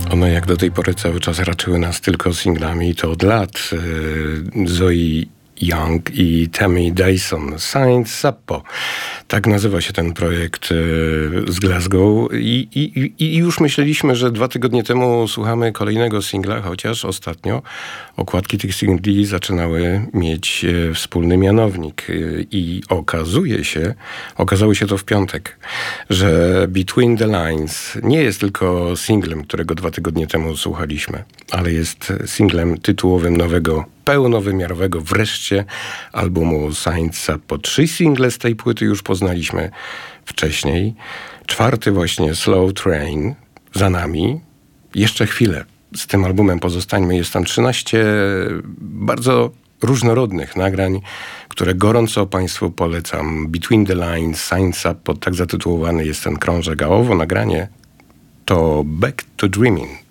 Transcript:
One jak do tej pory cały czas raczyły nas tylko singlami, to od lat. Zoe Young i Tammy Dyson, Saint Sappo. Tak nazywa się ten projekt z Glasgow i już myśleliśmy, że 2 tygodnie temu słuchamy kolejnego singla, chociaż ostatnio okładki tych singli zaczynały mieć wspólny mianownik i okazało się to w piątek, że Between the Lines nie jest tylko singlem, którego 2 tygodnie temu słuchaliśmy, ale jest singlem tytułowym nowego, pełnowymiarowego wreszcie albumu Saint Sappo. 3 single z tej płyty już poznaliśmy wcześniej. 4 właśnie, Slow Train, za nami. Jeszcze chwilę z tym albumem pozostańmy. Jest tam 13 bardzo różnorodnych nagrań, które gorąco Państwu polecam. Between the Lines, Saint Sappo, tak zatytułowany jest ten krążek, a owo nagranie to Back to Dreaming.